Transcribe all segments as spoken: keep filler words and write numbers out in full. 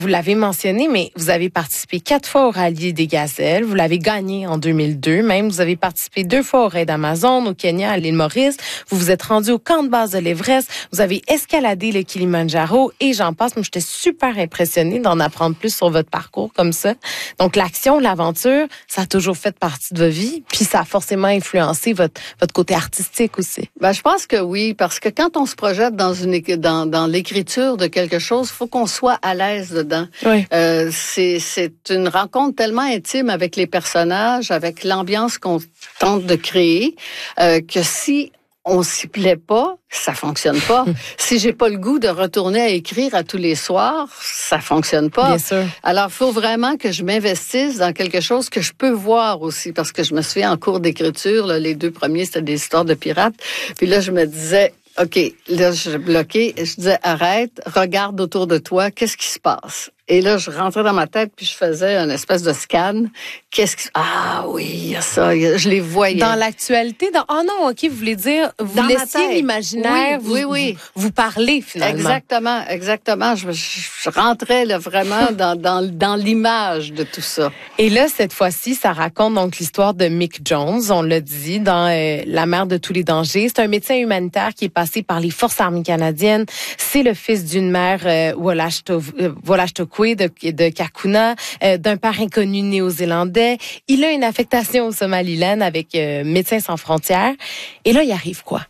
Vous l'avez mentionné, mais vous avez participé quatre fois au Rallye des Gazelles. Vous l'avez gagné en deux mille deux. Même, vous avez participé deux fois au raid d'Amazon, au Kenya, à l'île Maurice. Vous vous êtes rendu au camp de base de l'Everest. Vous avez escaladé le Kilimandjaro et j'en passe. Moi, j'étais super impressionnée d'en apprendre plus sur votre parcours comme ça. Donc, l'action, l'aventure, ça a toujours fait partie de votre vie. Puis, ça a forcément influencé votre, votre côté artistique aussi. Ben, je pense que oui, parce que quand on se projette dans une dans, dans l'écriture de quelque chose, il faut qu'on soit à l'aise dedans. Oui. Euh, c'est, c'est une rencontre tellement intime avec les personnages, avec l'ambiance qu'on tente de créer, euh, que si on s'y plaît pas, ça fonctionne pas. Si j'ai pas le goût de retourner à écrire à tous les soirs, ça fonctionne pas. Bien sûr. Alors, il faut vraiment que je m'investisse dans quelque chose que je peux voir aussi, parce que je me souviens en cours d'écriture, là, les deux premiers, c'était des histoires de pirates. Puis là, je me disais, OK, là, je bloquais, je disais, arrête, regarde autour de toi, qu'est-ce qui se passe? Et là, je rentrais dans ma tête, puis je faisais une espèce de scan. Qu'est-ce qui... Ah oui, il y a ça, y a... je les voyais. Dans l'actualité, dans... oh non, OK, vous voulez dire, vous dans laissiez l'imaginaire, oui, vous, oui, oui. Vous, vous parler finalement. Exactement, exactement. Je, je rentrais là, vraiment dans, dans, dans l'image de tout ça. Et là, cette fois-ci, ça raconte donc l'histoire de Mick Jones, on l'a dit, dans euh, La mer de tous les dangers. C'est un médecin humanitaire qui est passé par les Forces armées canadiennes. C'est le fils d'une mère euh, Wollashtokwe de, de Kakuna, euh, d'un père inconnu néo-zélandais. Il a une affectation au Somaliland avec euh, Médecins sans frontières. Et là, il arrive quoi?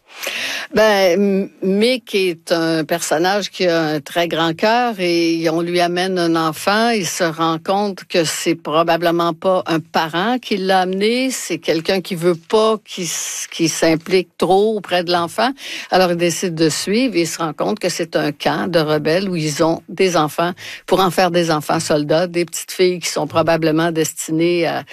Ben, Mick est un personnage qui a un très grand cœur et on lui amène un enfant. Il se rend compte que c'est probablement pas un parent qui l'a amené, c'est quelqu'un qui veut pas qui, qui s'implique trop auprès de l'enfant. Alors, il décide de suivre et il se rend compte que c'est un camp de rebelles où ils ont des enfants pour en faire des enfants soldats, des petites filles qui sont probablement destinées à,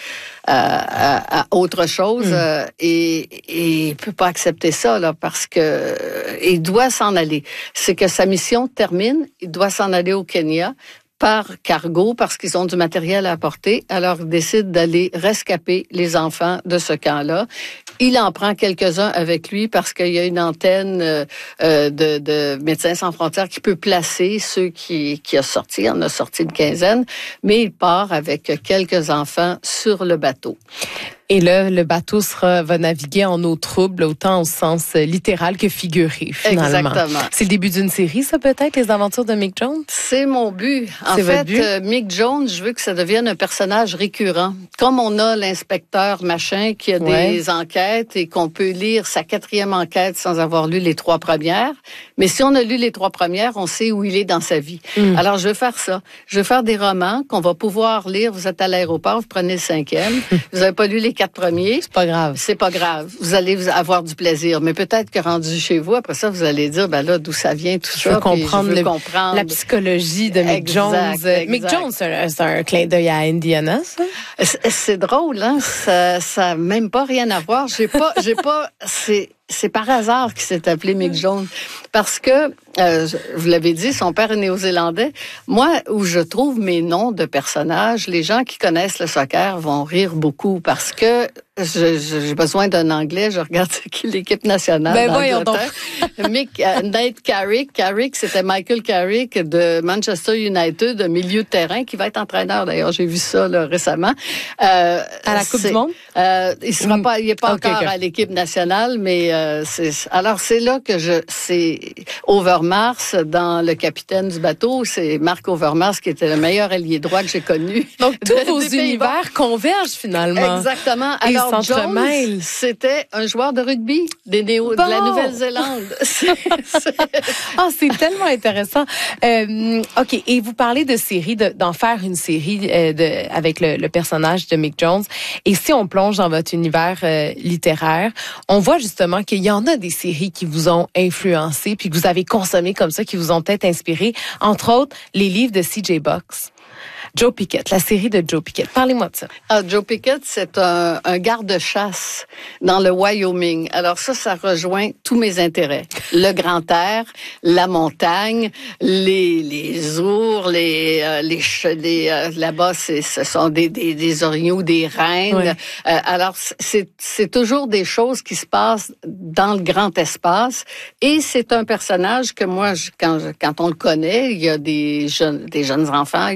à, à, à autre chose. Mmh. Et, et il peut pas accepter ça, là, parce que euh, il doit s'en aller. C'est que sa mission termine, il doit s'en aller au Kenya par cargo parce qu'ils ont du matériel à apporter. Alors, il décide d'aller rescaper les enfants de ce camp-là. Il en prend quelques-uns avec lui parce qu'il y a une antenne euh, de, de Médecins sans frontières qui peut placer ceux qui, qui a sorti. Il en a sorti une quinzaine, mais il part avec quelques enfants sur le bateau. Et là, le bateau sera, va naviguer en eau trouble, autant au sens littéral que figuré, finalement. Exactement. C'est le début d'une série, ça, peut-être, les aventures de Mick Jones? C'est mon but. En C'est fait, but? euh, Mick Jones, je veux que ça devienne un personnage récurrent. Comme on a l'inspecteur machin qui a ouais. des enquêtes et qu'on peut lire sa quatrième enquête sans avoir lu les trois premières. Mais si on a lu les trois premières, on sait où il est dans sa vie. Mm. Alors, je veux faire ça. Je veux faire des romans qu'on va pouvoir lire. Vous êtes à l'aéroport, vous prenez le cinquième. Vous n'avez pas lu les quatre premiers. C'est pas grave. C'est pas grave. Vous allez avoir du plaisir. Mais peut-être que rendu chez vous, après ça, vous allez dire, ben là, d'où ça vient, tout je ça. Veux comprendre, je veux le, comprendre la psychologie de Mick exact, Jones. Exact. Mick Jones, c'est un, c'est un clin d'œil à Indiana, ça? C'est, c'est drôle, hein? Ça, ça a même pas rien à voir. J'ai pas, j'ai pas, c'est, c'est par hasard qu'il s'est appelé Mick Jones. Parce que, euh, vous l'avez dit, son père est néo-zélandais. Moi, où je trouve mes noms de personnages, les gens qui connaissent le soccer vont rire beaucoup parce que je, je, j'ai besoin d'un anglais. Je regarde l'équipe nationale ben d'Angleterre. Mick, euh, Nate Carrick. Carrick, c'était Michael Carrick de Manchester United, un milieu de terrain qui va être entraîneur. D'ailleurs, j'ai vu ça là, récemment. Euh, à la Coupe du Monde? Euh, il sera pas, il est pas okay, encore okay. à l'équipe nationale, mais euh, c'est, alors c'est là que je, c'est Overmars dans Le Capitaine du bateau. C'est Marc Overmars qui était le meilleur ailier droit que j'ai connu. Donc tous vos univers convergent finalement. Exactement. Alors Jones, c'était un joueur de rugby des néo, bon. de la Nouvelle-Zélande. c'est, c'est... Ah, c'est tellement intéressant. Euh, ok, et vous parlez de série, de, d'en faire une série euh, de, avec le, le personnage de Mick Jones. Et si on plonge dans votre univers euh, littéraire, on voit justement qu'il y en a des séries qui vous ont influencé, puis que vous avez consommé comme ça, qui vous ont peut-être inspiré. Entre autres, les livres de C J Box. Joe Pickett, la série de Joe Pickett. Parlez-moi de ça. Ah, Joe Pickett, c'est un, un garde-chasse dans le Wyoming. Alors ça, ça rejoint tous mes intérêts. Le grand air, la montagne, les, les ours, les, euh, les, les euh, là-bas, c'est, ce sont des, des, des orignaux, des rennes. Ouais. Euh, alors, c'est, c'est toujours des choses qui se passent dans le grand espace. Et c'est un personnage que moi, quand, quand on le connaît, il y a des jeunes, des jeunes enfants,